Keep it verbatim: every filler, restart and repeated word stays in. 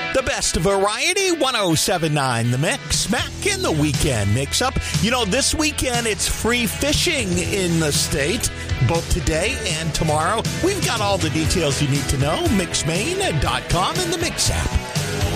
The best variety, one oh seven point nine The Mix. Smack in the weekend mix-up. You know, this weekend it's free fishing in the state, both today and tomorrow. We've got all the details you need to know. Mix Maine dot com and the Mix app.